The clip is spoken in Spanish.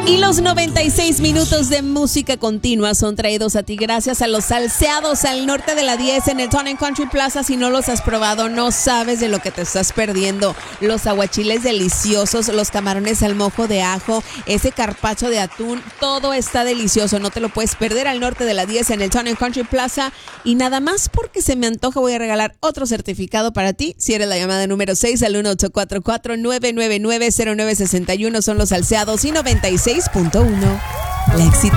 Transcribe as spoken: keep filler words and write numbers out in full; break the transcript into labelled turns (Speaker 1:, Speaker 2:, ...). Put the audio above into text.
Speaker 1: Y los noventa y seis minutos de música continua son traídos a ti gracias a los salseados al norte de la diez en el Town and Country Plaza. Si no los has probado, no sabes de lo que te estás perdiendo. Los aguachiles deliciosos, los camarones al mojo de ajo, ese carpaccio de atún, todo está delicioso. No te lo puedes perder al norte de la diez en el Town and Country Plaza. Y nada más porque se me antoja, voy a regalar otro certificado para ti. Si eres la llamada número seis al uno ocho cuatro cuatro, nueve nueve nueve, cero nueve seis uno, son los salseados y noventa y seis punto uno. La exitosa.